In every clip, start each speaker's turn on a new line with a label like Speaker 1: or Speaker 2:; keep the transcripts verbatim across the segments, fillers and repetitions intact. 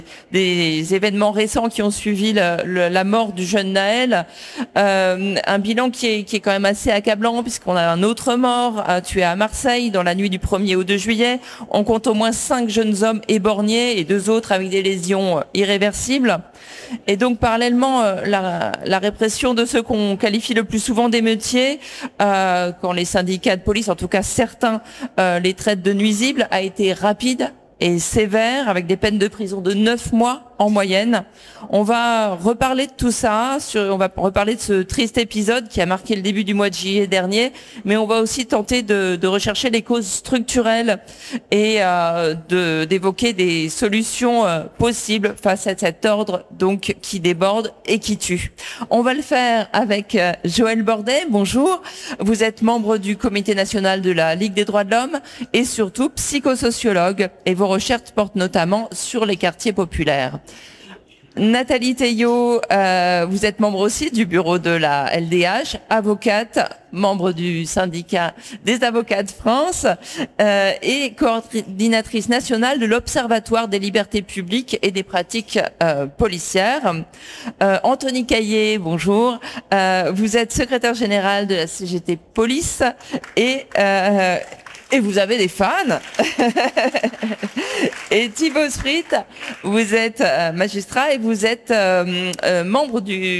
Speaker 1: des événements récents qui ont suivi le, le, la mort du jeune Naël. Euh, un bilan qui est, qui est quand même assez accablant puisqu'on a un autre mort euh, tué à Marseille dans la nuit du premier au deux juillet. On compte au moins cinq jeunes hommes éborgnés et deux autres avec des lésions irréversibles. Et donc parallèlement, euh, la, la répression de ceux qu'on qualifie le plus souvent d'émeutiers, euh, quand les syndicats de police, en tout cas certains, euh, les traitent de nuisibles, a été rapide et sévère, avec des peines de prison de neuf mois en moyenne. On va reparler de tout ça, sur, on va reparler de ce triste épisode qui a marqué le début du mois de juillet dernier, mais on va aussi tenter de, de rechercher les causes structurelles et euh, de, d'évoquer des solutions euh, possibles face à cet ordre donc qui déborde et qui tue. On va le faire avec euh, Joël Bordet. Bonjour. Vous êtes membre du Comité national de la Ligue des droits de l'homme et surtout psychosociologue, et vos recherches portent notamment sur les quartiers populaires. Nathalie Théiot, euh, vous êtes membre aussi du bureau de la L D H, avocate, membre du syndicat des avocats de France euh, et coordinatrice nationale de l'Observatoire des libertés publiques et des pratiques euh, policières. Euh, Anthony Caillé, bonjour. Euh, vous êtes secrétaire général de la C G T Police et euh, Et vous avez des fans. Et Thibaut Sprit, vous êtes euh, magistrat et vous êtes euh, euh, membre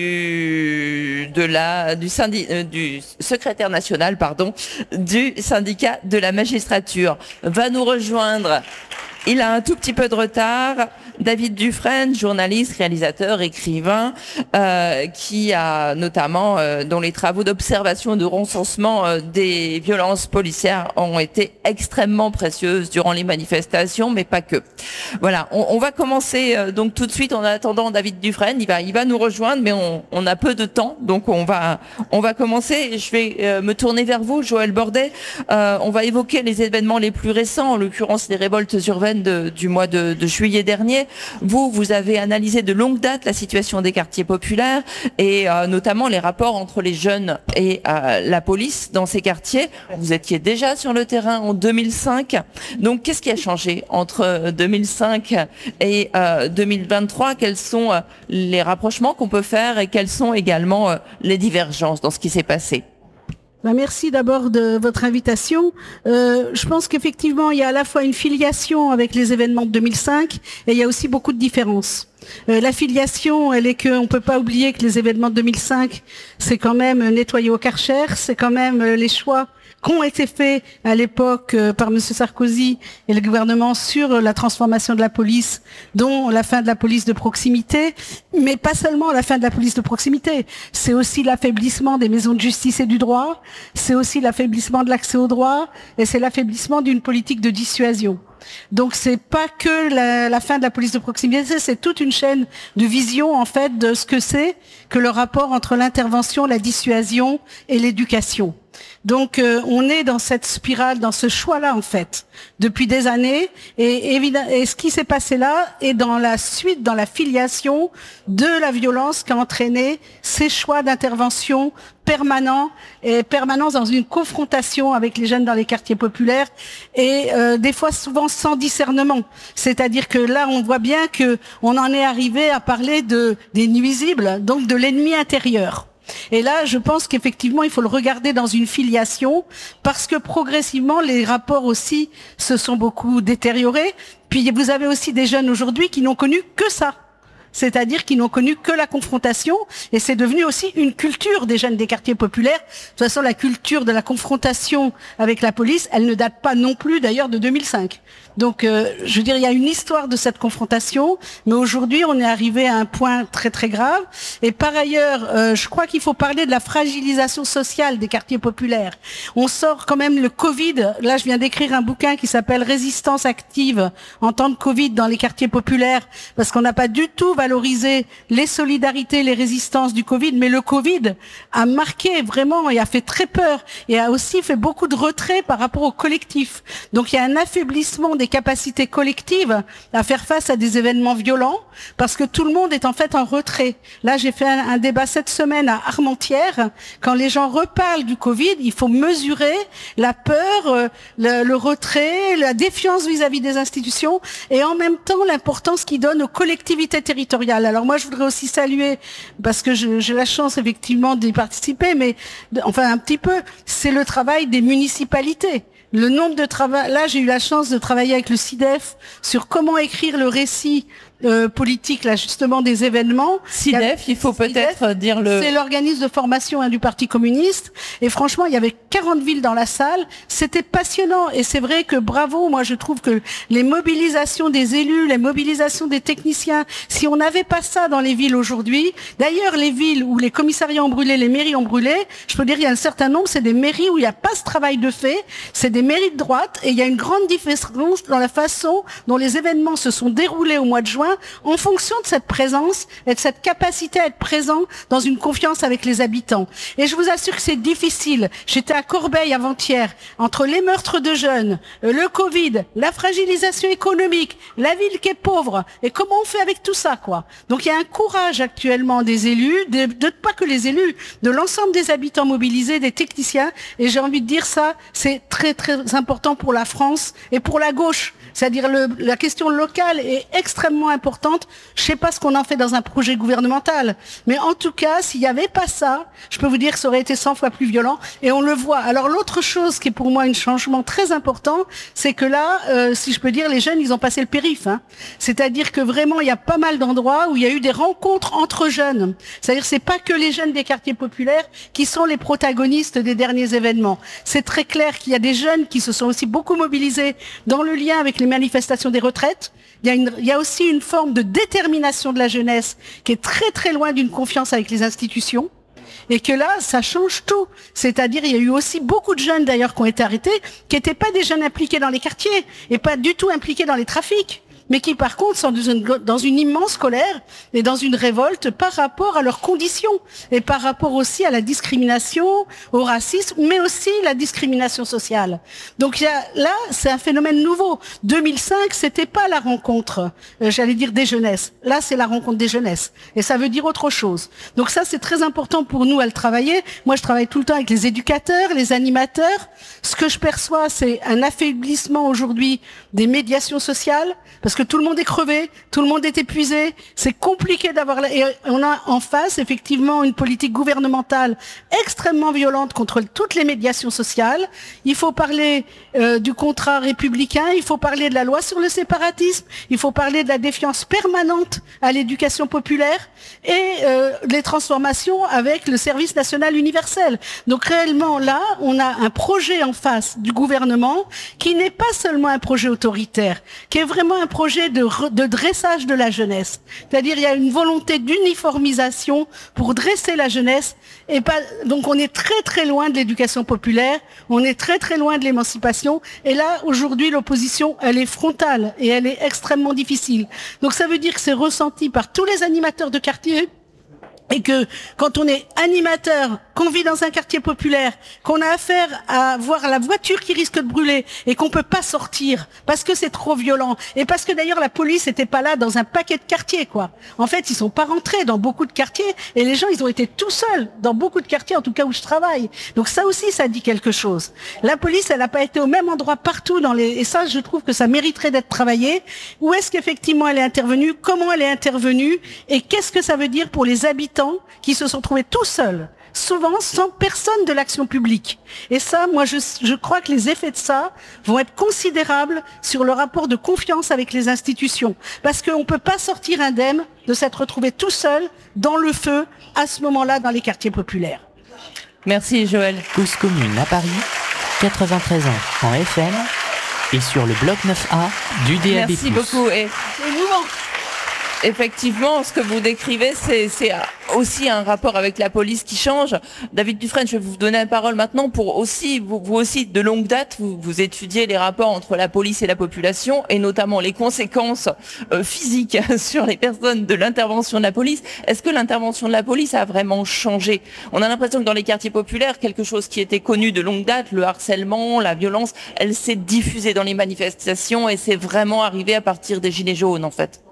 Speaker 1: du de la du syndi, euh, du secrétaire national pardon du syndicat de la magistrature. Va nous rejoindre. Il a un tout petit peu de retard. David Dufresne, journaliste, réalisateur, écrivain, euh, qui a notamment, euh, dont les travaux d'observation et de recensement euh, des violences policières ont été extrêmement précieuses durant les manifestations, mais pas que. Voilà, on, on va commencer euh, donc tout de suite. En attendant David Dufresne, il va, il va nous rejoindre, mais on, on a peu de temps, donc on va, on va commencer. Je vais euh, me tourner vers vous, Joël Bordet. Euh, on va évoquer les événements les plus récents, en l'occurrence les révoltes urbaines de, du mois de, de juillet dernier. Vous, vous avez analysé de longue date la situation des quartiers populaires et euh, notamment les rapports entre les jeunes et euh, la police dans ces quartiers. Vous étiez déjà sur le terrain en deux mille cinq. Donc, qu'est-ce qui a changé entre deux mille cinq et euh, deux mille vingt-trois? Quels sont euh, les rapprochements qu'on peut faire et quelles sont également euh, les divergences dans ce qui s'est passé?
Speaker 2: Ben merci d'abord de votre invitation. Euh, je pense qu'effectivement, il y a à la fois une filiation avec les événements de deux mille cinq et il y a aussi beaucoup de différences. Euh, la filiation, elle est qu'on ne peut pas oublier que les événements de deux mille cinq, c'est quand même nettoyer au Karcher, c'est quand même euh, les choix qui ont été faits à l'époque euh, par Monsieur Sarkozy et le gouvernement sur euh, la transformation de la police, dont la fin de la police de proximité, mais pas seulement la fin de la police de proximité, c'est aussi l'affaiblissement des maisons de justice et du droit, c'est aussi l'affaiblissement de l'accès au droit, et c'est l'affaiblissement d'une politique de dissuasion. Donc c'est pas que la, la fin de la police de proximité, c'est toute une chaîne de vision en fait de ce que c'est que le rapport entre l'intervention, la dissuasion et l'éducation. Donc euh, on est dans cette spirale, dans ce choix-là en fait, depuis des années, et, évidemment, et ce qui s'est passé là est dans la suite, dans la filiation de la violence qui a entraîné ces choix d'intervention permanents et permanents dans une confrontation avec les jeunes dans les quartiers populaires et euh, des fois souvent sans discernement. C'est-à-dire que là on voit bien que on en est arrivé à parler de des nuisibles, donc de l'ennemi intérieur. Et là, je pense qu'effectivement, il faut le regarder dans une filiation parce que progressivement, les rapports aussi se sont beaucoup détériorés. Puis vous avez aussi des jeunes aujourd'hui qui n'ont connu que ça. C'est-à-dire qu'ils n'ont connu que la confrontation, et c'est devenu aussi une culture des jeunes des quartiers populaires. De toute façon, la culture de la confrontation avec la police, elle ne date pas non plus d'ailleurs de deux mille cinq. Donc, euh, je veux dire, il y a une histoire de cette confrontation, mais aujourd'hui, on est arrivé à un point très très grave. Et par ailleurs, euh, je crois qu'il faut parler de la fragilisation sociale des quartiers populaires. On sort quand même le Covid. Là, je viens d'écrire un bouquin qui s'appelle Résistance active en temps de Covid dans les quartiers populaires, parce qu'on n'a pas du tout valoriser les solidarités, les résistances du Covid, mais le Covid a marqué vraiment et a fait très peur et a aussi fait beaucoup de retrait par rapport au collectif. Donc il y a un affaiblissement des capacités collectives à faire face à des événements violents parce que tout le monde est en fait en retrait. Là, j'ai fait un, un débat cette semaine à Armentières. Quand les gens reparlent du Covid, il faut mesurer la peur, euh, le, le retrait, la défiance vis-à-vis des institutions et en même temps l'importance qu'ils donnent aux collectivités territoriales. Alors moi, je voudrais aussi saluer, parce que je, j'ai la chance effectivement d'y participer, mais enfin un petit peu, c'est le travail des municipalités. Le nombre de travail, là j'ai eu la chance de travailler avec le CIDEF sur comment écrire le récit euh, politique là justement des événements.
Speaker 1: CIDEF, il faut peut-être CIDEF, dire le...
Speaker 2: C'est l'organisme de formation hein, du Parti communiste et franchement il y avait quarante villes dans la salle, c'était passionnant et c'est vrai que bravo, moi je trouve que les mobilisations des élus, les mobilisations des techniciens, si on n'avait pas ça dans les villes aujourd'hui, d'ailleurs les villes où les commissariats ont brûlé, les mairies ont brûlé, je peux dire il y a un certain nombre, c'est des mairies où il n'y a pas ce travail de fait, c'est des mairies de droite et il y a une grande différence dans la façon dont les événements se sont déroulés au mois de juin en fonction de cette présence et de cette capacité à être présent dans une confiance avec les habitants. Et je vous assure que c'est difficile. J'étais à Corbeil avant-hier, entre les meurtres de jeunes, le Covid, la fragilisation économique, la ville qui est pauvre, et comment on fait avec tout ça, quoi. Donc il y a un courage actuellement des élus, de, de pas que les élus, de l'ensemble des habitants mobilisés, des techniciens, et j'ai envie de dire ça, c'est très très important pour la France et pour la gauche. C'est-à-dire le, la question locale est extrêmement importante. Je sais pas ce qu'on en fait dans un projet gouvernemental, mais en tout cas, s'il n'y avait pas ça, je peux vous dire que ça aurait été cent fois plus violent. Et on le voit. Alors l'autre chose qui est pour moi un changement très important, c'est que là, euh, si je peux dire, les jeunes, ils ont passé le périph'. Hein. C'est-à-dire que vraiment, il y a pas mal d'endroits où il y a eu des rencontres entre jeunes. C'est-à-dire, c'est pas que les jeunes des quartiers populaires qui sont les protagonistes des derniers événements. C'est très clair qu'il y a des jeunes qui se sont aussi beaucoup mobilisés dans le lien avec les manifestations des retraites. Il y a une, il y a aussi une forme de détermination de la jeunesse qui est très très loin d'une confiance avec les institutions. Et que là, ça change tout. C'est-à-dire, il y a eu aussi beaucoup de jeunes d'ailleurs qui ont été arrêtés, qui n'étaient pas des jeunes impliqués dans les quartiers et pas du tout impliqués dans les trafics, mais qui par contre sont dans une, dans une immense colère et dans une révolte par rapport à leurs conditions et par rapport aussi à la discrimination, au racisme, mais aussi la discrimination sociale. Donc il y a, là, c'est un phénomène nouveau. deux mille cinq, c'était pas la rencontre, euh, j'allais dire des jeunesses. Là, c'est la rencontre des jeunesses. Et ça veut dire autre chose. Donc ça, c'est très important pour nous à le travailler. Moi, je travaille tout le temps avec les éducateurs, les animateurs. Ce que je perçois, c'est un affaiblissement aujourd'hui des médiations sociales, parce que tout le monde est crevé, tout le monde est épuisé, c'est compliqué d'avoir... La... Et on a en face, effectivement, une politique gouvernementale extrêmement violente contre toutes les médiations sociales. Il faut parler euh, du contrat républicain, il faut parler de la loi sur le séparatisme, il faut parler de la défiance permanente à l'éducation populaire et euh, les transformations avec le service national universel. Donc réellement, là, on a un projet en face du gouvernement qui n'est pas seulement un projet autoritaire, qui est vraiment un projet de, de dressage de la jeunesse. C'est-à-dire, il y a une volonté d'uniformisation pour dresser la jeunesse. Et pas, donc, on est très, très loin de l'éducation populaire. On est très, très loin de l'émancipation. Et là, aujourd'hui, l'opposition, elle est frontale et elle est extrêmement difficile. Donc, ça veut dire que c'est ressenti par tous les animateurs de quartier. Et que quand on est animateur, qu'on vit dans un quartier populaire, qu'on a affaire à voir la voiture qui risque de brûler et qu'on peut pas sortir parce que c'est trop violent et parce que d'ailleurs la police était pas là dans un paquet de quartiers, quoi. En fait, ils sont pas rentrés dans beaucoup de quartiers et les gens, ils ont été tout seuls dans beaucoup de quartiers, en tout cas où je travaille. Donc ça aussi, ça dit quelque chose. La police, elle n'a pas été au même endroit partout dans les, et ça, je trouve que ça mériterait d'être travaillé. Où est-ce qu'effectivement elle est intervenue? Comment elle est intervenue? Et qu'est-ce que ça veut dire pour les habitants qui se sont trouvés tout seuls, souvent sans personne de l'action publique. Et ça, moi, je, je crois que les effets de ça vont être considérables sur le rapport de confiance avec les institutions. Parce qu'on ne peut pas sortir indemne de s'être retrouvé tout seul dans le feu, à ce moment-là, dans les quartiers populaires.
Speaker 1: Merci, Joël.
Speaker 3: Cause commune à Paris, quatre-vingt-treize ans en F M et sur le bloc neuf A du D A B plus.
Speaker 1: Merci beaucoup. Et... Effectivement, ce que vous décrivez, c'est, c'est aussi un rapport avec la police qui change. David Dufresne, je vais vous donner la parole maintenant pour aussi, vous, vous aussi, de longue date, vous, vous étudiez les rapports entre la police et la population, et notamment les conséquences euh, physiques sur les personnes de l'intervention de la police. Est-ce que l'intervention de la police a vraiment changé? On a l'impression que dans les quartiers populaires, quelque chose qui était connu de longue date, le harcèlement, la violence, elle s'est diffusée dans les manifestations et c'est vraiment arrivé à partir des Gilets jaunes, en fait.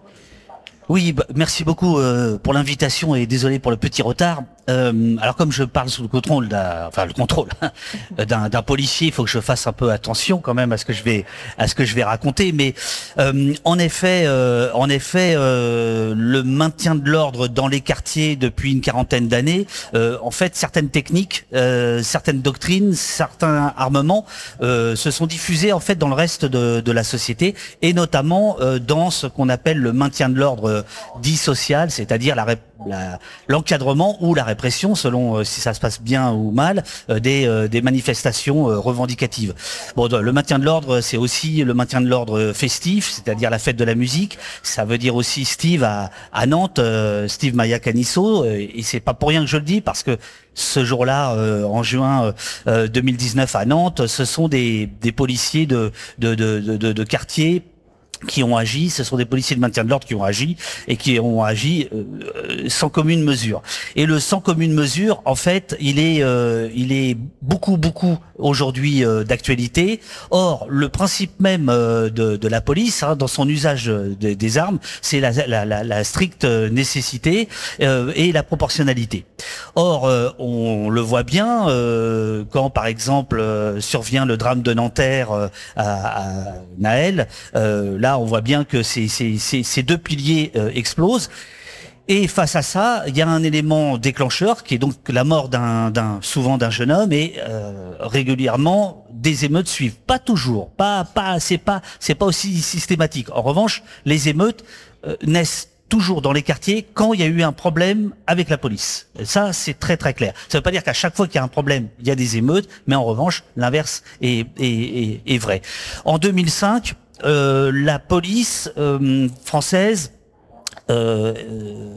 Speaker 4: Oui, bah, merci beaucoup euh, pour l'invitation et désolé pour le petit retard. Euh, alors comme je parle sous le contrôle d'un, enfin le contrôle d'un, d'un policier, il faut que je fasse un peu attention quand même à ce que je vais, à ce que je vais raconter. Mais euh, en effet, euh, en effet, euh, le maintien de l'ordre dans les quartiers depuis une quarantaine d'années, euh, en fait, certaines techniques, euh, certaines doctrines, certains armements euh, se sont diffusés en fait dans le reste de, de la société et notamment euh, dans ce qu'on appelle le maintien de l'ordre dit social, c'est-à-dire la, la, l'encadrement ou la répression, selon euh, si ça se passe bien ou mal, euh, des, euh, des manifestations euh, revendicatives. Bon, le maintien de l'ordre, c'est aussi le maintien de l'ordre festif, c'est-à-dire la fête de la musique. Ça veut dire aussi Steve à, à Nantes, euh, Steve Maya Canisso, euh, et c'est pas pour rien que je le dis, parce que ce jour-là, euh, en juin euh, deux mille dix-neuf à Nantes, ce sont des, des policiers de, de, de, de, de quartier qui ont agi, ce sont des policiers de maintien de l'ordre qui ont agi et qui ont agi euh, sans commune mesure. Et le sans commune mesure, en fait, il est, euh, il est beaucoup, beaucoup aujourd'hui euh, d'actualité. Or, le principe même euh, de, de la police, hein, dans son usage de, des armes, c'est la, la, la, la stricte nécessité euh, et la proportionnalité. Or, euh, on le voit bien euh, quand, par exemple, euh, survient le drame de Nanterre euh, à, à Naël. Euh, là, on voit bien que ces, ces, ces, ces deux piliers euh, explosent. Et face à ça, il y a un élément déclencheur qui est donc la mort d'un, d'un souvent d'un jeune homme et euh, régulièrement des émeutes suivent. Pas toujours, pas, pas, c'est pas, c'est pas aussi systématique. En revanche, les émeutes euh, naissent toujours dans les quartiers quand il y a eu un problème avec la police. Et ça, c'est très très clair. Ça veut pas dire qu'à chaque fois qu'il y a un problème, il y a des émeutes, mais en revanche, l'inverse est, est, est, est vrai. En deux mille cinq, euh, la police euh, française euh, euh,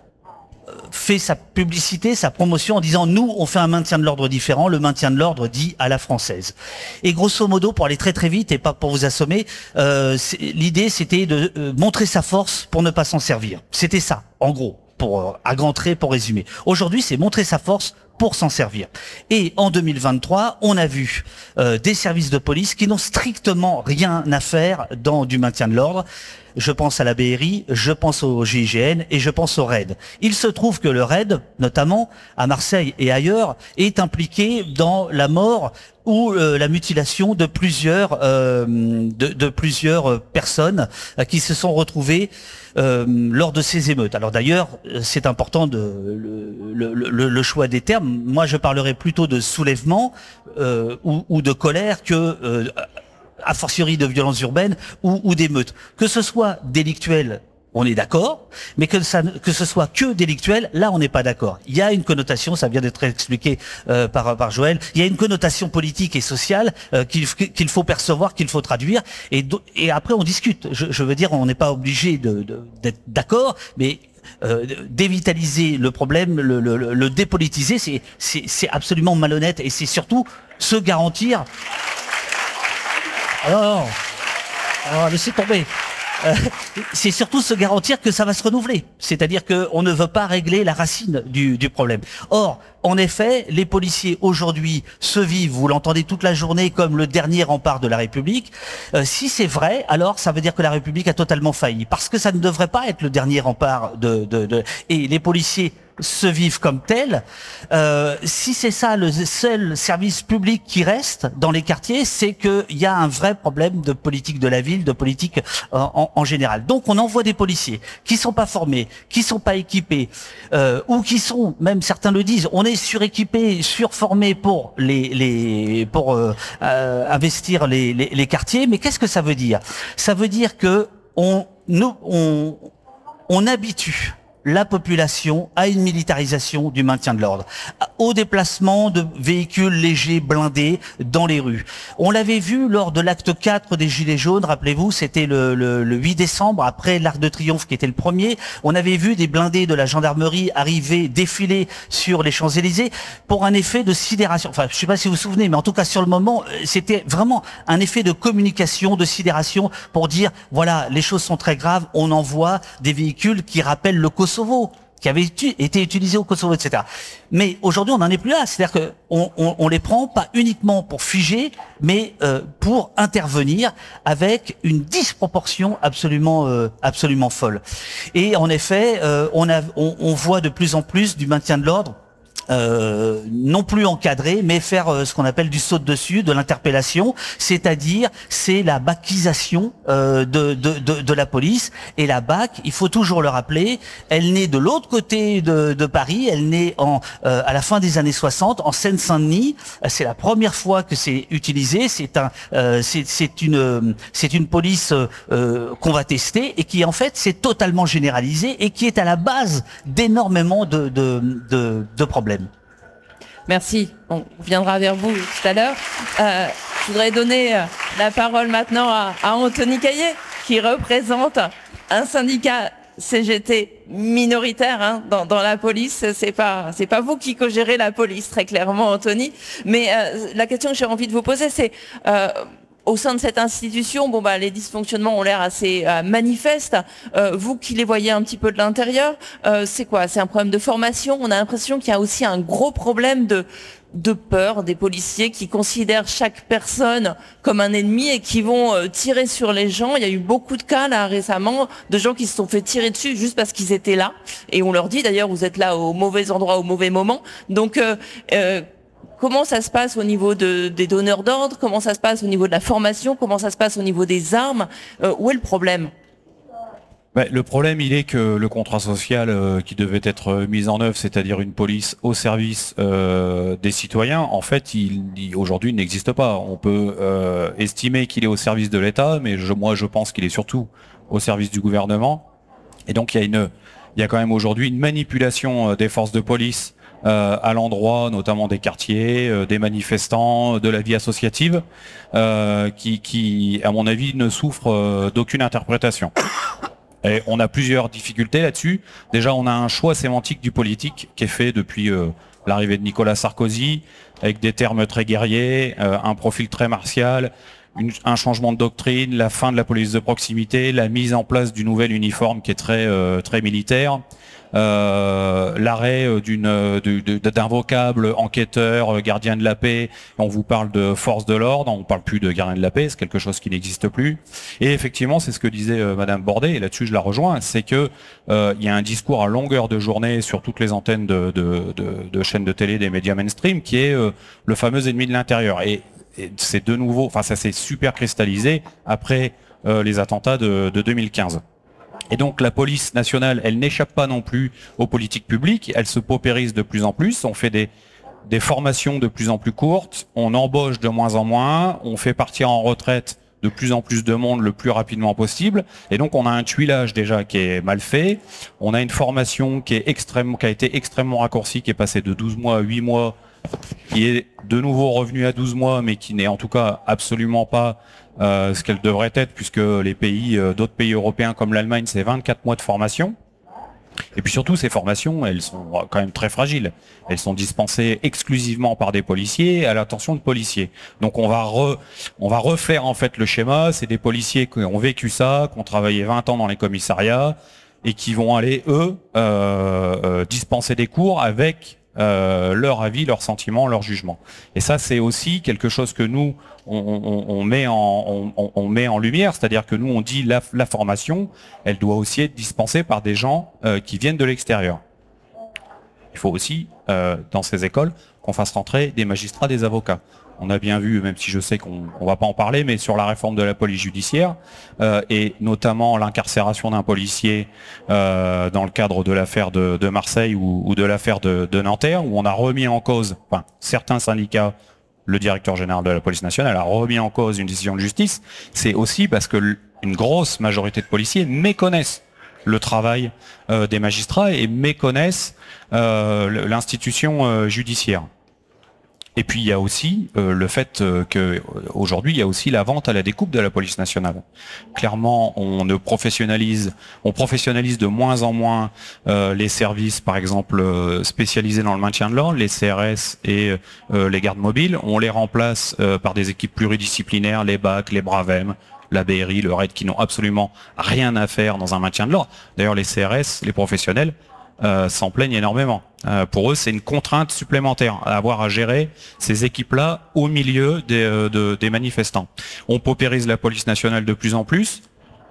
Speaker 4: fait sa publicité, sa promotion en disant nous on fait un maintien de l'ordre différent, le maintien de l'ordre dit à la française. Et grosso modo, pour aller très très vite et pas pour vous assommer, euh, c'est, l'idée c'était de euh, montrer sa force pour ne pas s'en servir. C'était ça, en gros, pour euh, à grands traits, pour résumer. Aujourd'hui, c'est montrer sa force pour s'en servir. Et en deux mille vingt-trois, on a vu euh, des services de police qui n'ont strictement rien à faire dans du maintien de l'ordre. Je pense à la B R I, je pense au G I G N et je pense au R A I D. Il se trouve que le R A I D, notamment à Marseille et ailleurs, est impliqué dans la mort ou euh, la mutilation de plusieurs euh, de, de plusieurs personnes euh, qui se sont retrouvées euh, lors de ces émeutes. Alors d'ailleurs, c'est important de le, le, le, le choix des termes. Moi, je parlerai plutôt de soulèvement euh, ou, ou de colère que euh, a fortiori de violences urbaines ou, ou d'émeutes. Que ce soit délictuel, on est d'accord, mais que ça, que ce soit que délictuel, là on n'est pas d'accord. Il y a une connotation, ça vient d'être expliqué euh, par par Joël. Il y a une connotation politique et sociale euh, qu'il qu'il faut percevoir, qu'il faut traduire, et et après on discute. Je, je veux dire, on n'est pas obligé de, de d'être d'accord, mais Euh, dévitaliser le problème, le, le, le dépolitiser, c'est, c'est, c'est absolument malhonnête et c'est surtout se garantir. Alors, alors laissez tomber. Euh, c'est surtout se garantir que ça va se renouveler. C'est-à-dire qu'on ne veut pas régler la racine du, du problème. Or, en effet, les policiers aujourd'hui se vivent, vous l'entendez toute la journée, comme le dernier rempart de la République. Euh, si c'est vrai, alors ça veut dire que la République a totalement failli. Parce que ça ne devrait pas être le dernier rempart de... de, de et les policiers se vivent comme tels. Euh, si c'est ça le seul service public qui reste dans les quartiers, c'est qu'il y a un vrai problème de politique de la ville, de politique euh, en, en général. Donc on envoie des policiers qui sont pas formés, qui sont pas équipés, euh, ou qui sont, même certains le disent, on est suréquipés, surformés pour les, les pour euh, euh, investir les, les, les quartiers. Mais qu'est-ce que ça veut dire? Ça veut dire que on nous on on habitue la population à une militarisation du maintien de l'ordre, au déplacement de véhicules légers blindés dans les rues. On l'avait vu lors de l'acte quatre des Gilets jaunes, rappelez-vous, c'était le, le, le huit décembre, après l'Arc de Triomphe qui était le premier. On avait vu des blindés de la gendarmerie arriver, défiler sur les Champs-Élysées pour un effet de sidération. Enfin, je ne sais pas si vous vous souvenez, mais en tout cas sur le moment, c'était vraiment un effet de communication, de sidération pour dire, voilà, les choses sont très graves, on envoie des véhicules qui rappellent le Kosovo, qui avait été utilisé au Kosovo, et cetera. Mais aujourd'hui, on n'en est plus là. C'est-à-dire que on, on, on les prend pas uniquement pour figer, mais euh, pour intervenir avec une disproportion absolument, euh, absolument folle. Et en effet, euh, on, a, on, on voit de plus en plus du maintien de l'ordre. Euh, non plus encadré, mais faire euh, ce qu'on appelle du saut de dessus, de l'interpellation, c'est-à-dire c'est la bacisation euh, de, de, de, de la police. Et la B A C, il faut toujours le rappeler, elle naît de l'autre côté de, de Paris, elle naît en, euh, à la fin des années soixante, en Seine-Saint-Denis. C'est la première fois que c'est utilisé. C'est un, euh, c'est, c'est une, c'est une police euh, qu'on va tester et qui en fait s'est totalement généralisée et qui est à la base d'énormément de, de, de, de problèmes.
Speaker 1: Merci. On viendra vers vous tout à l'heure. Euh, je voudrais donner la parole maintenant à, à Anthony Caillet, qui représente un syndicat C G T minoritaire hein, dans, dans la police. C'est pas, c'est pas vous qui co-gérez la police, très clairement, Anthony. Mais euh, la question que j'ai envie de vous poser, c'est euh, au sein de cette institution, bon bah les dysfonctionnements ont l'air assez euh, manifestes. Euh, vous qui les voyez un petit peu de l'intérieur, euh, c'est quoi? C'est un problème de formation. On a l'impression qu'il y a aussi un gros problème de de peur des policiers qui considèrent chaque personne comme un ennemi et qui vont euh, tirer sur les gens. Il y a eu beaucoup de cas là récemment de gens qui se sont fait tirer dessus juste parce qu'ils étaient là. Et on leur dit d'ailleurs vous êtes là au mauvais endroit au mauvais moment. Donc euh, euh, comment ça se passe au niveau de, des donneurs d'ordre? Comment ça se passe au niveau de la formation? Comment ça se passe au niveau des armes? euh, Où est le problème?
Speaker 5: Ben, le problème, il est que le contrat social euh, qui devait être mis en œuvre, c'est-à-dire une police au service euh, des citoyens, en fait, il, il aujourd'hui n'existe pas. On peut euh, estimer qu'il est au service de l'État, mais je, moi, je pense qu'il est surtout au service du gouvernement. Et donc, il y a une, il y a quand même aujourd'hui une manipulation des forces de police Euh, à l'endroit notamment des quartiers, euh, des manifestants, de la vie associative, euh, qui, qui, à mon avis, ne souffre euh, d'aucune interprétation. Et on a plusieurs difficultés là-dessus. Déjà, on a un choix sémantique du politique qui est fait depuis euh, l'arrivée de Nicolas Sarkozy, avec des termes très guerriers, euh, un profil très martial, une, un changement de doctrine, la fin de la police de proximité, la mise en place du nouvel uniforme qui est très, euh, très militaire. Euh, l'arrêt d'une de, de, d'un vocable enquêteur, gardien de la paix. On vous parle de force de l'ordre, on parle plus de gardien de la paix, c'est quelque chose qui n'existe plus. Et effectivement, c'est ce que disait euh, Madame Bordet, et là-dessus je la rejoins, c'est que euh, il y a un discours à longueur de journée sur toutes les antennes de, de, de, de chaînes de télé des médias mainstream qui est euh, le fameux ennemi de l'intérieur. Et, et c'est de nouveau, enfin ça s'est super cristallisé après euh, les attentats de, de deux mille quinze. Et donc la police nationale, elle n'échappe pas non plus aux politiques publiques, elle se paupérise de plus en plus, on fait des, des formations de plus en plus courtes, on embauche de moins en moins, on fait partir en retraite de plus en plus de monde le plus rapidement possible, et donc on a un tuilage déjà qui est mal fait, on a une formation qui est extrêmement, qui a été extrêmement raccourcie, qui est passée de douze mois à huit mois, qui est de nouveau revenue à douze mois, mais qui n'est en tout cas absolument pas Euh, ce qu'elle devrait être, puisque les pays, euh, d'autres pays européens comme l'Allemagne, c'est vingt-quatre mois de formation. Et puis surtout, ces formations, elles sont quand même très fragiles. Elles sont dispensées exclusivement par des policiers à l'attention de policiers. Donc on va re, on va refaire en fait le schéma. C'est des policiers qui ont vécu ça, qui ont travaillé vingt ans dans les commissariats et qui vont aller eux euh, euh, dispenser des cours avec Euh, leur avis, leurs sentiments, leurs jugements. Et ça, c'est aussi quelque chose que nous, on, on, on, met, en, on, on met en lumière, c'est-à-dire que nous, on dit la, la formation, elle doit aussi être dispensée par des gens euh, qui viennent de l'extérieur. Il faut aussi, euh, dans ces écoles, qu'on fasse rentrer des magistrats, des avocats. On a bien vu, même si je sais qu'on ne va pas en parler, mais sur la réforme de la police judiciaire, euh, et notamment l'incarcération d'un policier euh, dans le cadre de l'affaire de, de Marseille ou, ou de l'affaire de, de Nanterre, où on a remis en cause, enfin, certains syndicats, le directeur général de la police nationale a remis en cause une décision de justice, c'est aussi parce que une grosse majorité de policiers méconnaissent le travail euh, des magistrats et méconnaissent euh, l'institution euh, judiciaire. Et puis il y a aussi euh, le fait euh, que aujourd'hui il y a aussi la vente à la découpe de la police nationale. Clairement, on ne professionnalise, on professionnalise de moins en moins euh, les services, par exemple euh, spécialisés dans le maintien de l'ordre, les C R S et euh, les gardes mobiles. On les remplace euh, par des équipes pluridisciplinaires, les B A C, les Bravem, la B R I, le R A I D, qui n'ont absolument rien à faire dans un maintien de l'ordre. D'ailleurs, les C R S, les professionnels, Euh, s'en plaignent énormément. Euh, pour eux, c'est une contrainte supplémentaire à avoir à gérer ces équipes-là au milieu des, euh, de, des manifestants. On paupérise la police nationale de plus en plus.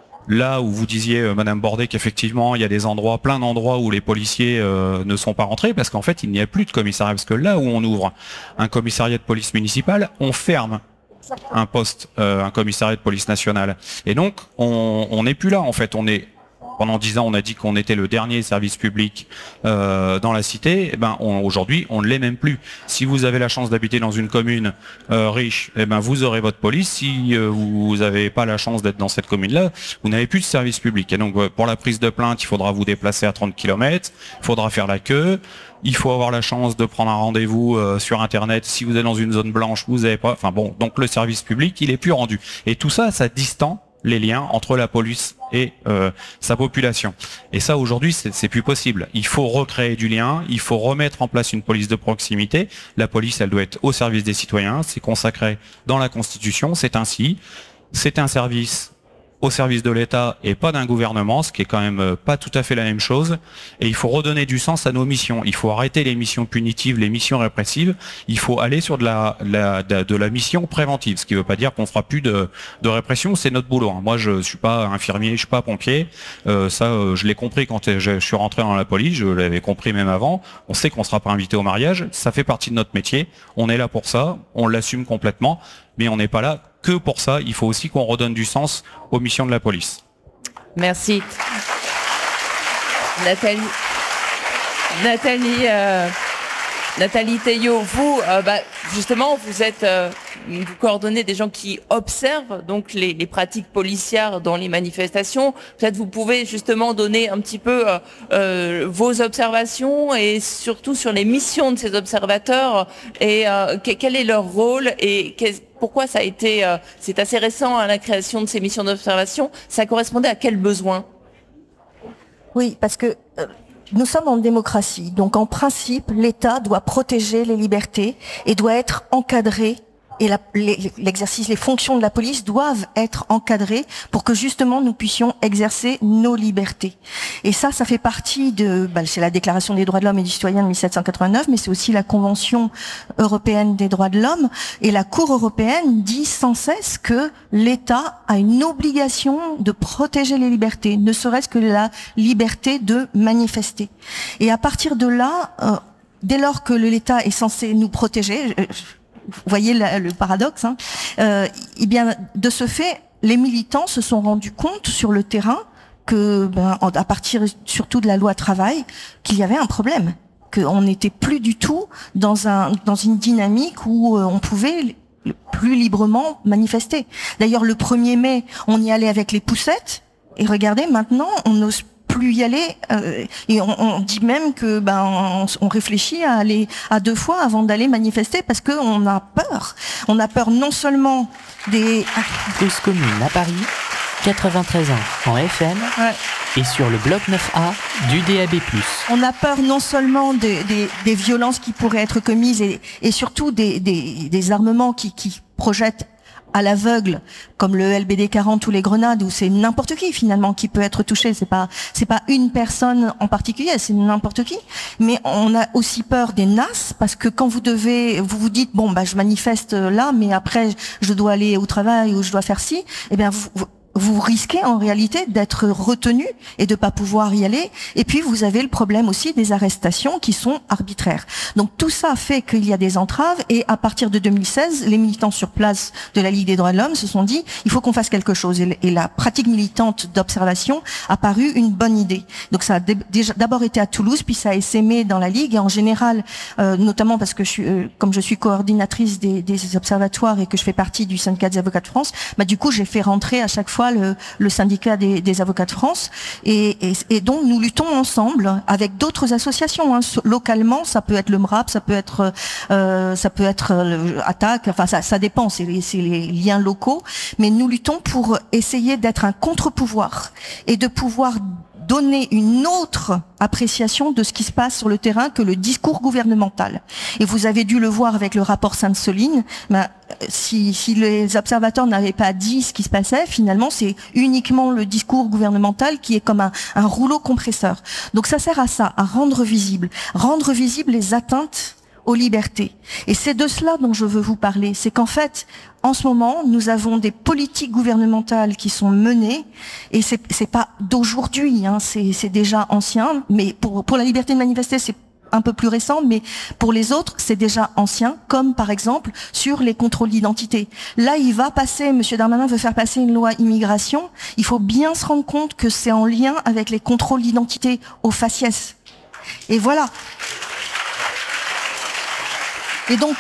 Speaker 5: Là où vous disiez, euh, Madame Bordet, qu'effectivement, il y a des endroits, plein d'endroits où les policiers euh, ne sont pas rentrés, parce qu'en fait, il n'y a plus de commissariat. Parce que là où on ouvre un commissariat de police municipale, on ferme un poste, euh, un commissariat de police nationale. Et donc, on n'est plus là, en fait. On est Pendant dix ans, on a dit qu'on était le dernier service public euh, dans la cité. Eh ben, aujourd'hui, on ne l'est même plus. Si vous avez la chance d'habiter dans une commune euh, riche, eh ben, vous aurez votre police. Si euh, vous n'avez pas la chance d'être dans cette commune-là, vous n'avez plus de service public. Et donc, pour la prise de plainte, il faudra vous déplacer à trente kilomètres. Il faudra faire la queue. Il faut avoir la chance de prendre un rendez-vous euh, sur Internet. Si vous êtes dans une zone blanche, vous n'avez pas. Enfin bon, donc le service public, il est plus rendu. Et tout ça, ça distend les liens entre la police et euh, sa population. Et ça, aujourd'hui, c'est, c'est plus possible. Il faut recréer du lien, il faut remettre en place une police de proximité. La police, elle doit être au service des citoyens, c'est consacré dans la Constitution, c'est ainsi. C'est un service au service de l'État et pas d'un gouvernement, ce qui est quand même pas tout à fait la même chose. Et il faut redonner du sens à nos missions. Il faut arrêter les missions punitives, les missions répressives. Il faut aller sur de la, la de, de la mission préventive, ce qui ne veut pas dire qu'on fera plus de, de répression. C'est notre boulot. Moi, je suis pas infirmier, je suis pas pompier. Euh, ça, euh, je l'ai compris quand je, je suis rentré dans la police. Je l'avais compris même avant. On sait qu'on sera pas invité au mariage. Ça fait partie de notre métier. On est là pour ça. On l'assume complètement. Mais on n'est pas là que pour ça. Il faut aussi qu'on redonne du sens aux missions de la police.
Speaker 1: Merci. Nathalie, Nathalie, euh, Nathalie Théiot, vous, euh, bah, justement, vous êtes, euh, vous coordonnez des gens qui observent donc les, les pratiques policières dans les manifestations. Peut-être vous pouvez justement donner un petit peu euh, euh, vos observations et surtout sur les missions de ces observateurs et euh, quel est leur rôle et pourquoi ça a été, euh, c'est assez récent hein, la création de ces missions d'observation. Ça correspondait à quel besoin?
Speaker 6: Oui, parce que euh, nous sommes en démocratie, donc en principe, l'État doit protéger les libertés et doit être encadré. Et la, les, l'exercice, les fonctions de la police doivent être encadrées pour que justement nous puissions exercer nos libertés. Et ça, ça fait partie de, bah, c'est la Déclaration des droits de l'homme et du citoyen de mille sept cent quatre-vingt-neuf, mais c'est aussi la Convention européenne des droits de l'homme. Et la Cour européenne dit sans cesse que l'État a une obligation de protéger les libertés, ne serait-ce que la liberté de manifester. Et à partir de là, euh, dès lors que l'État est censé nous protéger, je, vous voyez le, le paradoxe, hein, euh, eh bien, de ce fait, les militants se sont rendus compte sur le terrain que, ben, à partir surtout de la loi travail, qu'il y avait un problème, qu'on n'était plus du tout dans un dans une dynamique où euh, on pouvait plus librement manifester. D'ailleurs, le premier mai, on y allait avec les poussettes, et regardez, maintenant, on n'ose plus y aller euh, et on, on dit même que ben on, on réfléchit à aller à deux fois avant d'aller manifester parce que on a peur. On a peur non seulement des
Speaker 3: Cause commune à Paris, quatre-vingt-treize ans en F M
Speaker 6: ouais.
Speaker 3: et sur le bloc neuf A du D A B plus.
Speaker 6: On a peur non seulement des, des, des violences qui pourraient être commises et, et surtout des, des, des armements qui, qui projettent à l'aveugle, comme le L B D quarante ou les grenades, où c'est n'importe qui finalement qui peut être touché. C'est pas, c'est pas une personne en particulier, c'est n'importe qui. Mais on a aussi peur des N A S, parce que quand vous devez, vous vous dites bon bah je manifeste là, mais après je dois aller au travail ou je dois faire ci, eh bien vous, vous vous risquez en réalité d'être retenu et de pas pouvoir y aller. Et puis vous avez le problème aussi des arrestations qui sont arbitraires. Donc tout ça fait qu'il y a des entraves, et à partir de deux mille seize, les militants sur place de la Ligue des droits de l'homme se sont dit il faut qu'on fasse quelque chose. Et la pratique militante d'observation a paru une bonne idée. Donc ça a déjà d'abord été à Toulouse, puis ça a essaimé dans la Ligue, et en général, euh, notamment parce que je suis, euh, comme je suis coordinatrice des, des observatoires et que je fais partie du syndicat des avocats de France, bah du coup j'ai fait rentrer à chaque fois fois le, le syndicat des, des avocats de France, et, et, et donc nous luttons ensemble avec d'autres associations. Hein. Localement, ça peut être le M R A P, ça peut être, euh, ça peut être le Attaque. Enfin, ça, ça dépend. C'est les, c'est les liens locaux, mais nous luttons pour essayer d'être un contre-pouvoir et de pouvoir donner une autre appréciation de ce qui se passe sur le terrain que le discours gouvernemental. Et vous avez dû le voir avec le rapport Sainte-Soline, ben, si, si les observateurs n'avaient pas dit ce qui se passait, finalement c'est uniquement le discours gouvernemental qui est comme un, un rouleau compresseur. Donc ça sert à ça, à rendre visible, rendre visible les atteintes aux libertés. Et c'est de cela dont je veux vous parler. C'est qu'en fait, en ce moment, nous avons des politiques gouvernementales qui sont menées, et c'est, c'est pas d'aujourd'hui, hein, c'est, c'est déjà ancien, mais pour, pour la liberté de manifester, c'est un peu plus récent, mais pour les autres, c'est déjà ancien, comme par exemple sur les contrôles d'identité. Là, il va passer, Monsieur Darmanin veut faire passer une loi immigration, il faut bien se rendre compte que c'est en lien avec les contrôles d'identité au faciès. Et voilà. Et donc,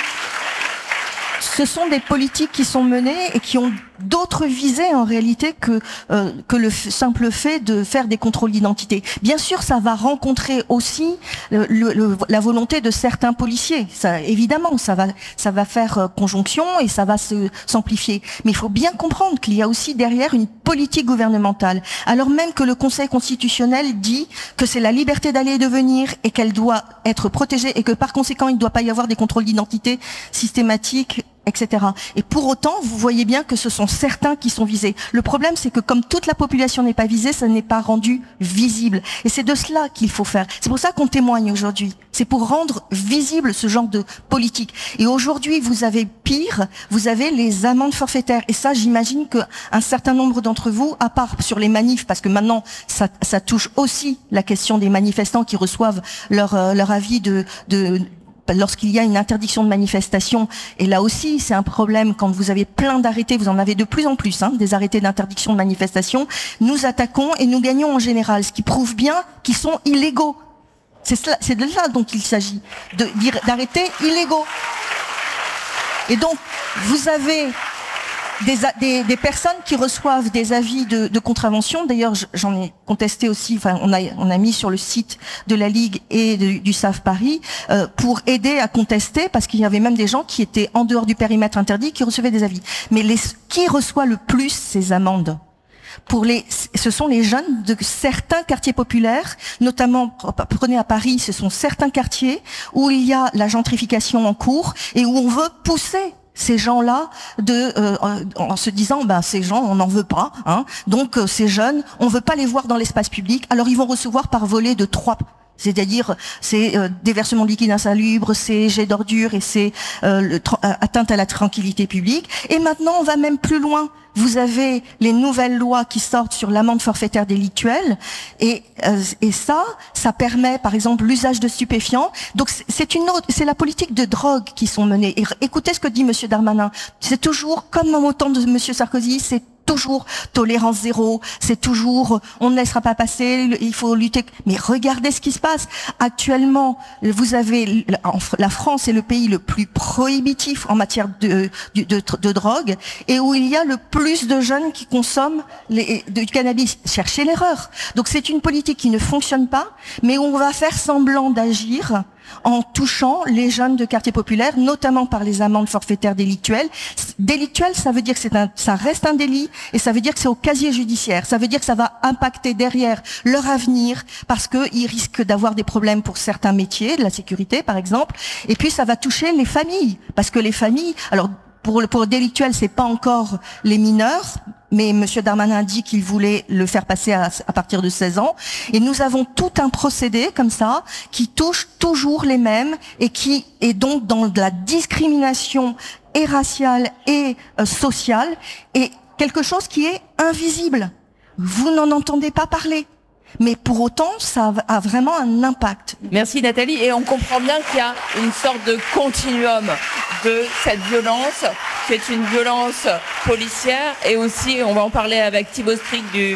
Speaker 6: ce sont des politiques qui sont menées et qui ont d'autres visées en réalité que euh, que le f- simple fait de faire des contrôles d'identité. Bien sûr, ça va rencontrer aussi le, le, le, la volonté de certains policiers. Ça, évidemment, ça va ça va faire euh, conjonction et ça va se s'amplifier. Mais il faut bien comprendre qu'il y a aussi derrière une politique gouvernementale. Alors même que le Conseil constitutionnel dit que c'est la liberté d'aller et de venir et qu'elle doit être protégée et que par conséquent il ne doit pas y avoir des contrôles d'identité systématiques, et cetera. Et pour autant, vous voyez bien que ce sont certains qui sont visés. Le problème, c'est que comme toute la population n'est pas visée, ça n'est pas rendu visible. Et c'est de cela qu'il faut faire. C'est pour ça qu'on témoigne aujourd'hui. C'est pour rendre visible ce genre de politique. Et aujourd'hui, vous avez pire, vous avez les amendes forfaitaires. Et ça, j'imagine qu'un certain nombre d'entre vous, à part sur les manifs, parce que maintenant, ça, ça touche aussi la question des manifestants qui reçoivent leur, euh, leur avis de... de lorsqu'il y a une interdiction de manifestation, et là aussi c'est un problème quand vous avez plein d'arrêtés, vous en avez de plus en plus, hein, des arrêtés d'interdiction de manifestation, nous attaquons et nous gagnons en général, ce qui prouve bien qu'ils sont illégaux. C'est, cela, c'est de là dont il s'agit, de, d'arrêtés illégaux. Et donc, vous avez Des, des, des personnes qui reçoivent des avis de, de contravention. D'ailleurs, j'en ai contesté aussi. Enfin, on a, on a mis sur le site de la Ligue et de, du S A F Paris euh, pour aider à contester, parce qu'il y avait même des gens qui étaient en dehors du périmètre interdit qui recevaient des avis. Mais les, qui reçoit le plus ces amendes ? Pour les, ce sont les jeunes de certains quartiers populaires, notamment, prenez à Paris, ce sont certains quartiers où il y a la gentrification en cours et où on veut pousser ces gens-là de euh, en se disant ben ces gens on n'en veut pas, hein, donc euh, ces jeunes on veut pas les voir dans l'espace public, alors ils vont recevoir par volet de trois, c'est-à-dire c'est euh, déversement de liquide insalubre, c'est jet d'ordures et c'est euh, le, tra- atteinte à la tranquillité publique. Et maintenant on va même plus loin. Vous avez les nouvelles lois qui sortent sur l'amende forfaitaire délictuelle, et euh, et ça, ça permet par exemple l'usage de stupéfiants. Donc c'est une autre, c'est la politique de drogue qui sont menées. Et écoutez ce que dit Monsieur Darmanin. C'est toujours comme au temps de Monsieur Sarkozy, c'est toujours tolérance zéro, c'est toujours on ne laissera pas passer, il faut lutter. Mais regardez ce qui se passe actuellement. Vous avez la France est le pays le plus prohibitif en matière de de, de, de drogue, et où il y a le plus de jeunes qui consomment les, du cannabis. Cherchez l'erreur. Donc c'est une politique qui ne fonctionne pas, mais où on va faire semblant d'agir en touchant les jeunes de quartiers populaires, notamment par les amendes forfaitaires délictuelles. Délictuelles, ça veut dire que c'est un, ça reste un délit, et ça veut dire que c'est au casier judiciaire. Ça veut dire que ça va impacter derrière leur avenir, parce qu'ils risquent d'avoir des problèmes pour certains métiers, de la sécurité par exemple, et puis ça va toucher les familles, parce que les familles, alors pour le, pour le délictuel, c'est pas encore les mineurs, mais Monsieur Darmanin dit qu'il voulait le faire passer à, à partir de seize ans. Et nous avons tout un procédé comme ça qui touche toujours les mêmes et qui est donc dans de la discrimination et raciale et euh, sociale, et quelque chose qui est invisible. Vous n'en entendez pas parler. Mais pour autant, ça a vraiment un impact.
Speaker 1: Merci Nathalie. Et on comprend bien qu'il y a une sorte de continuum de cette violence, qui est une violence policière, et aussi, on va en parler avec Thibaut Strick du,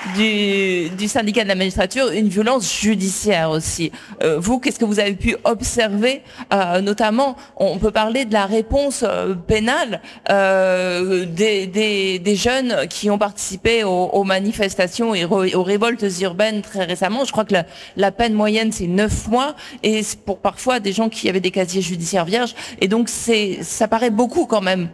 Speaker 1: du, du syndicat de la magistrature, une violence judiciaire aussi. Euh, vous, qu'est-ce que vous avez pu observer, euh, notamment, on peut parler de la réponse euh, pénale euh, des, des, des jeunes qui ont participé aux, aux manifestations et aux révoltes urbaines très récemment. Je crois que la, la peine moyenne, c'est neuf mois, et c'est pour parfois des gens qui avaient des casiers judiciaires vierges, et donc c'est, ça paraît beaucoup quand même.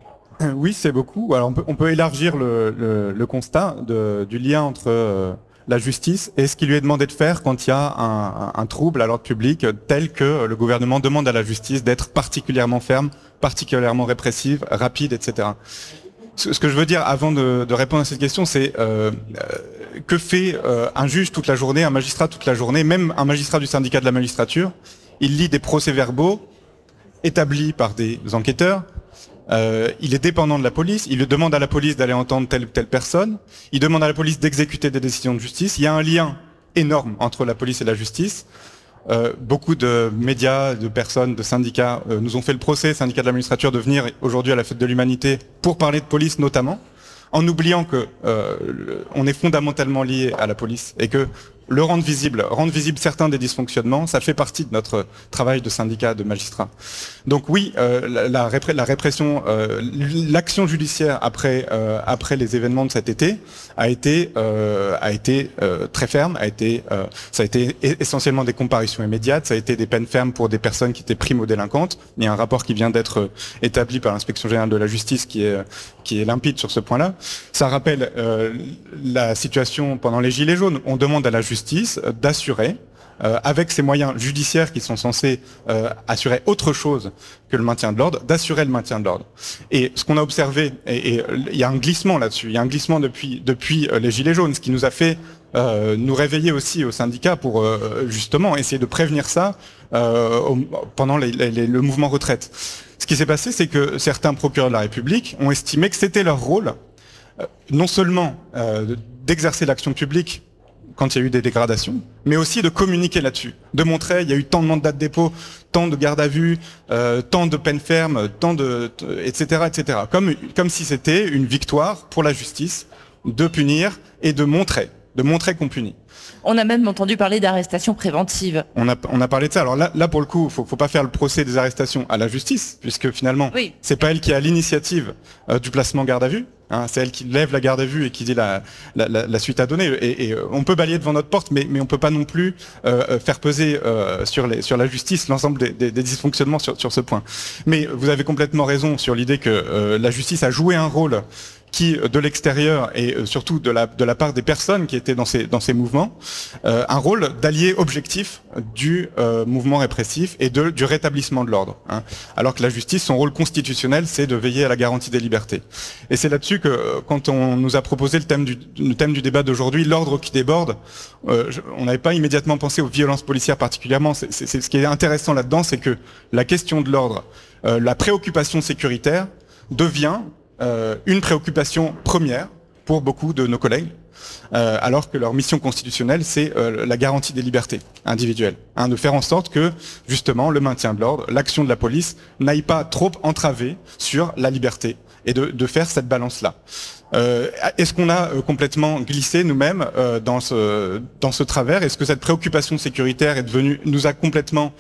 Speaker 7: Oui, c'est beaucoup. Alors on peut, on peut élargir le, le, le constat de, du lien entre euh, la justice et ce qui lui est demandé de faire quand il y a un, un, un trouble à l'ordre public, tel que le gouvernement demande à la justice d'être particulièrement ferme, particulièrement répressive, rapide, et cetera. Ce, ce que je veux dire avant de, de répondre à cette question, c'est euh, euh, que fait euh, un juge toute la journée, un magistrat toute la journée, même un magistrat du syndicat de la magistrature. Il lit des procès-verbaux établis par des enquêteurs. Euh, il est dépendant de la police, il demande à la police d'aller entendre telle ou telle personne, il demande à la police d'exécuter des décisions de justice. Il y a un lien énorme entre la police et la justice. Euh, beaucoup de médias, de personnes, de syndicats euh, nous ont fait le procès, syndicats de la magistrature, de venir aujourd'hui à la Fête de l'Humanité pour parler de police notamment, en oubliant que euh, le, on est fondamentalement lié à la police et que le rendre visible, rendre visible certains des dysfonctionnements, ça fait partie de notre travail de syndicat, de magistrats. Donc oui, euh, la, la, répré- la répression, euh, l'action judiciaire après euh, après les événements de cet été a été euh, a été euh, très ferme, a été euh, ça a été essentiellement des comparutions immédiates, ça a été des peines fermes pour des personnes qui étaient primo-délinquantes. Il y a un rapport qui vient d'être établi par l'Inspection générale de la justice qui est qui est limpide sur ce point-là. Ça rappelle euh, la situation pendant les Gilets jaunes. On demande à la justice d'assurer, euh, avec ces moyens judiciaires qui sont censés euh, assurer autre chose que le maintien de l'ordre, d'assurer le maintien de l'ordre. Et ce qu'on a observé, et il y a un glissement là-dessus, il y a un glissement depuis depuis euh, les Gilets jaunes, ce qui nous a fait euh, nous réveiller aussi au syndicat pour euh, justement essayer de prévenir ça euh, au, pendant les, les, les, le mouvement retraite. Ce qui s'est passé, c'est que certains procureurs de la République ont estimé que c'était leur rôle, euh, non seulement euh, d'exercer l'action publique quand il y a eu des dégradations, mais aussi de communiquer là-dessus, de montrer il y a eu tant de mandats de dépôt, tant de garde à vue, euh, tant de peines fermes, tant de, et cetera, et cetera. Comme comme si c'était une victoire pour la justice de punir et de montrer, de montrer qu'on punit.
Speaker 1: On a même entendu parler d'arrestations préventives.
Speaker 7: On a, on a parlé de ça. Alors là, là pour le coup, faut, faut pas faire le procès des arrestations à la justice, puisque finalement,
Speaker 1: oui.
Speaker 7: c'est pas elle qui a l'initiative euh, du placement garde à vue. Hein, c'est elle qui lève la garde à vue et qui dit la, la, la, la suite à donner. Et, et on peut balayer devant notre porte, mais, mais on peut pas non plus euh, faire peser euh, sur, les, sur la justice l'ensemble des, des, des dysfonctionnements sur, sur ce point. Mais vous avez complètement raison sur l'idée que euh, la justice a joué un rôle qui, de l'extérieur et surtout de la, de la part des personnes qui étaient dans ces, dans ces mouvements, euh, un rôle d'allié objectif du euh, mouvement répressif et de, du rétablissement de l'ordre. Hein. Alors que la justice, son rôle constitutionnel, c'est de veiller à la garantie des libertés. Et c'est là-dessus que, quand on nous a proposé le thème du, le thème du débat d'aujourd'hui, l'ordre qui déborde, euh, je, on n'avait pas immédiatement pensé aux violences policières particulièrement. C'est, c'est, c'est, ce qui est intéressant là-dedans, c'est que la question de l'ordre, euh, la préoccupation sécuritaire devient Euh, une préoccupation première pour beaucoup de nos collègues, euh, alors que leur mission constitutionnelle, c'est euh, la garantie des libertés individuelles, hein, de faire en sorte que, justement, le maintien de l'ordre, l'action de la police, n'aille pas trop entraver sur la liberté, et de, de faire cette balance-là. Euh, est-ce qu'on a euh, complètement glissé nous-mêmes euh, dans ce dans ce travers? Est-ce que cette préoccupation sécuritaire est devenue nous a complètement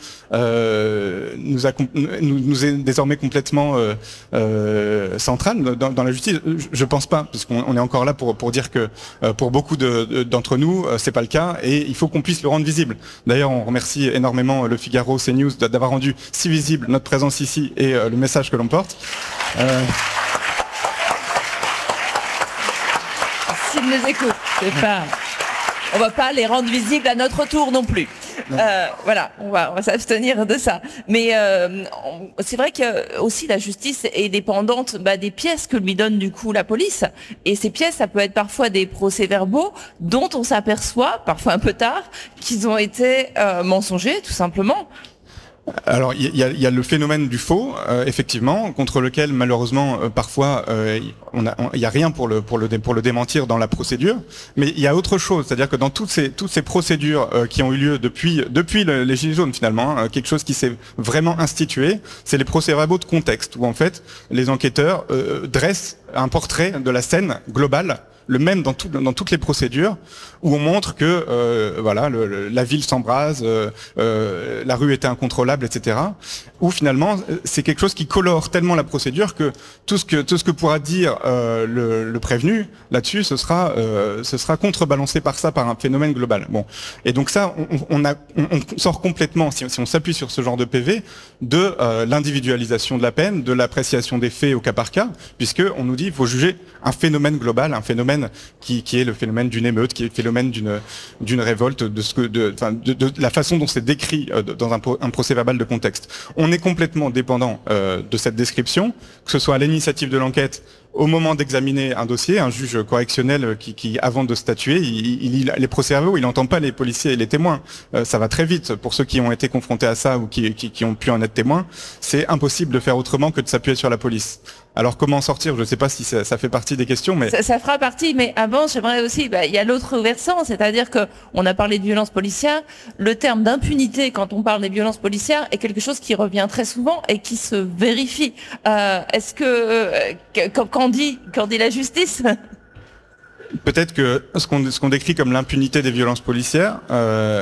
Speaker 7: euh, nous a nous, nous est désormais complètement euh, euh, centrale dans, dans la justice? Je pense pas, parce qu'on on est encore là pour pour dire que euh, pour beaucoup de, de, d'entre nous euh, c'est pas le cas et il faut qu'on puisse le rendre visible. D'ailleurs, on remercie énormément Le Figaro, CNews d'avoir rendu si visible notre présence ici et euh, le message que l'on porte. Euh...
Speaker 1: S'ils nous écoutent, c'est pas... on va pas les rendre visibles à notre tour non plus. Euh, voilà, on va, on va s'abstenir de ça. Mais euh, on, c'est vrai que aussi la justice est dépendante bah, des pièces que lui donne du coup la police. Et ces pièces, ça peut être parfois des procès-verbaux dont on s'aperçoit, parfois un peu tard, qu'ils ont été euh, mensongers, tout simplement.
Speaker 7: Alors il y a, y a le phénomène du faux, euh, effectivement, contre lequel malheureusement euh, parfois euh, on a, il y a rien pour le pour le pour le démentir dans la procédure. Mais il y a autre chose, c'est-à-dire que dans toutes ces toutes ces procédures euh, qui ont eu lieu depuis depuis le, les Gilets jaunes finalement, hein, quelque chose qui s'est vraiment institué, c'est les procès-verbaux de contexte où en fait les enquêteurs euh, dressent un portrait de la scène globale, le même dans, tout, dans toutes les procédures, où on montre que euh, voilà, le, le, la ville s'embrase, euh, euh, la rue était incontrôlable, et cetera. Où finalement, c'est quelque chose qui colore tellement la procédure que tout ce que tout ce que pourra dire euh, le, le prévenu là-dessus, ce sera euh, ce sera contrebalancé par ça, par un phénomène global. Bon, et donc ça, on, on, a, on, on sort complètement, si, si on s'appuie sur ce genre de P V, de euh, l'individualisation de la peine, de l'appréciation des faits au cas par cas, puisque on nous dit il faut juger un phénomène global, un phénomène qui, qui est le phénomène d'une émeute, qui est le phénomène d'une d'une révolte, de ce que de, enfin, de, de la façon dont c'est décrit euh, dans un, un procès-verbal de contexte. On est complètement dépendant euh, de cette description, que ce soit à l'initiative de l'enquête, au moment d'examiner un dossier, un juge correctionnel qui, qui avant de statuer, il, il, il les procès-verbaux, il n'entend pas les policiers et les témoins. Euh, ça va très vite. Pour ceux qui ont été confrontés à ça ou qui, qui, qui ont pu en être témoins, c'est impossible de faire autrement que de s'appuyer sur la police. Alors comment en sortir? Je ne sais pas si ça, ça fait partie des questions, mais
Speaker 1: ça, ça fera partie. Mais avant, j'aimerais aussi, bah, il y a l'autre versant, c'est-à-dire que on a parlé de violence policière. Le terme d'impunité, quand on parle des violences policières, est quelque chose qui revient très souvent et qui se vérifie. Euh, est-ce que euh, quand, quand dit quand dit la justice?
Speaker 7: Peut-être que ce qu'on ce qu'on décrit comme l'impunité des violences policières. Euh,